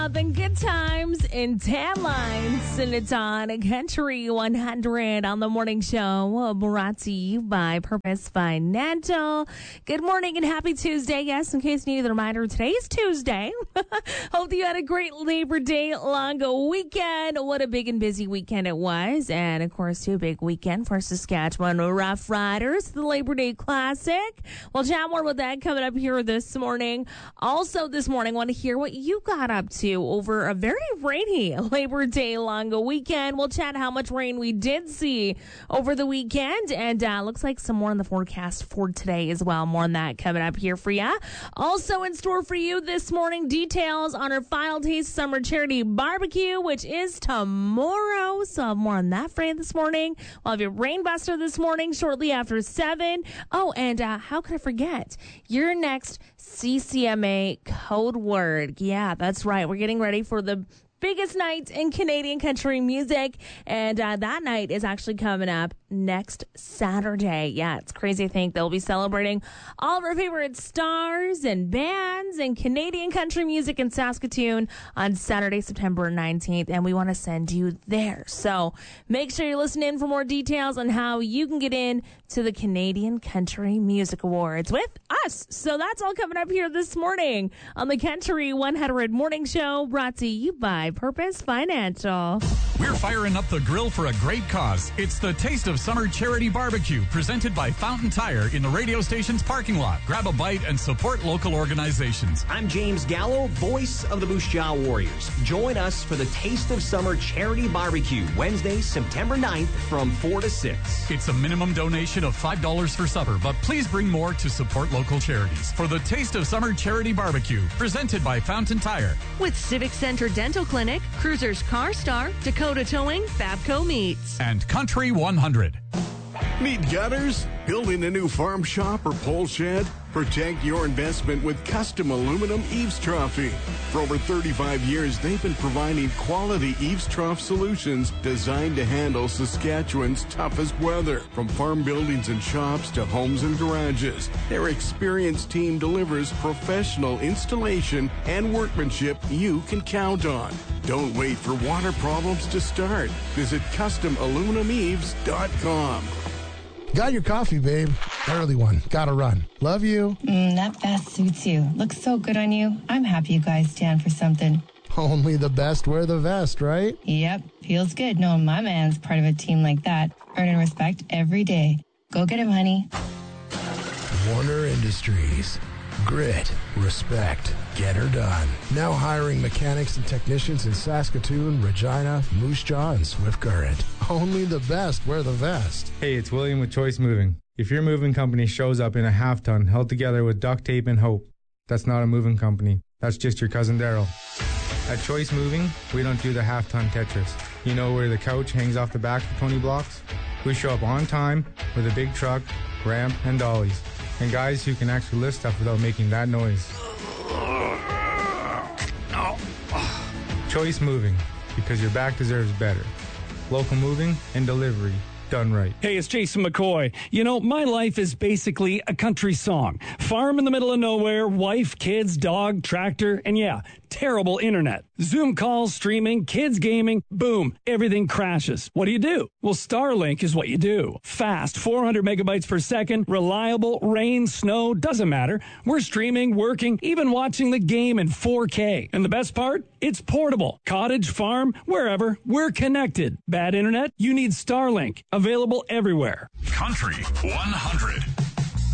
The good times in tan lines, and it's on Country 100 on the morning show, brought to you by Purpose Financial. Good morning and happy Tuesday. Yes, in case you needed a reminder, today is Tuesday. Hope you had a great Labor Day long weekend. What a big and busy weekend it was. And, of course, too, a big weekend for Saskatchewan Rough Riders, the Labor Day Classic. We'll chat more about that coming up here this morning. Also this morning, I want to hear what you got up to over a very rainy Labor Day long weekend. We'll chat how much rain we did see over the weekend, and looks like some more in the forecast for today as well. More on that coming up here for you. Also in store for you this morning, details on our Final Taste Summer Charity Barbecue, which is tomorrow. So I'll have more on that for you this morning. We'll have your Rainbuster this morning shortly after 7. Oh, and how could I forget? Your next CCMA code word. Yeah, that's right. We're getting ready for the biggest night in Canadian country music, and that night is actually coming up next Saturday. Yeah, it's crazy to think they'll be celebrating all of our favorite stars and bands and Canadian country music in Saskatoon on Saturday, September 19th, and we want to send you there. So make sure you listen in for more details on how you can get in to the Canadian Country Music Awards with us. So that's all coming up here this morning on the Country 100 Morning Show, brought to you by Purpose Financial. We're firing up the grill for a great cause. It's the Taste of Summer Charity Barbecue, presented by Fountain Tire in the radio station's parking lot. Grab a bite and support local organizations. I'm James Gallo, voice of the Moose Jaw Warriors. Join us for the Taste of Summer Charity Barbecue, Wednesday, September 9th from 4 to 6. It's a minimum donation of $5 for supper, but please bring more to support local charities. For the Taste of Summer Charity Barbecue, presented by Fountain Tire. With Civic Center Dental Clinic, Cruisers Car Star, Dakota Towing, Fabco Meats. And Country 100. Need gutters? Building a new farm shop or pole shed? Protect your investment with custom aluminum eaves troughing. For over 35 years, they've been providing quality eaves trough solutions designed to handle Saskatchewan's toughest weather. From farm buildings and shops to homes and garages, their experienced team delivers professional installation and workmanship you can count on. Don't wait for water problems to start. Visit CustomAluminumEaves.com. Got your coffee, babe. Early one. Gotta run. Love you. That vest suits you. Looks so good on you. I'm happy you guys stand for something. Only the best wear the vest, right? Yep. Feels good knowing my man's part of a team like that. Earning respect every day. Go get him, honey. Warner Industries. Grit, respect, get her done. Now hiring mechanics and technicians in Saskatoon, Regina, Moose Jaw, and Swift Current. Only the best wear the vest. Hey, it's William with Choice Moving. If your moving company shows up in a half-ton held together with duct tape and hope, that's not a moving company. That's just your cousin Daryl. At Choice Moving, we don't do the half-ton Tetris. You know where the couch hangs off the back for 20 blocks? We show up on time with a big truck, ramp, and dollies. And guys who can actually lift stuff without making that noise. Choice Moving, because your back deserves better. Local moving and delivery done right. Hey, it's Jason McCoy. You know, my life is basically a country song. Farm in the middle of nowhere, wife, kids, dog, tractor, and yeah, terrible internet. Zoom calls, streaming, kids gaming, boom, everything crashes. What do? Well, Starlink is what you do. Fast, 400 megabytes per second, reliable, rain, snow, doesn't matter. We're streaming, working, even watching the game in 4K. And the best part? It's portable. Cottage, farm, wherever, we're connected. Bad internet? You need Starlink. Available everywhere. Country 100.